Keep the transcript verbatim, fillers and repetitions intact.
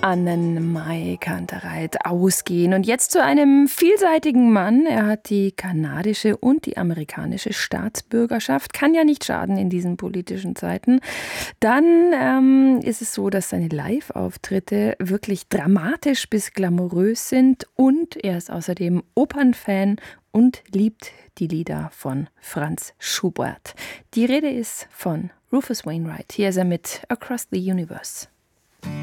Annen Mai Kantereit ausgehen. Und jetzt zu einem vielseitigen Mann. Er hat die kanadische und die amerikanische Staatsbürgerschaft. Kann ja nicht schaden in diesen politischen Zeiten. Dann ähm, ist es so, dass seine Live-Auftritte wirklich dramatisch bis glamourös sind. Und er ist außerdem Opernfan und liebt die Lieder von Franz Schubert. Die Rede ist von Rufus Wainwright. Hier ist er mit Across the Universe.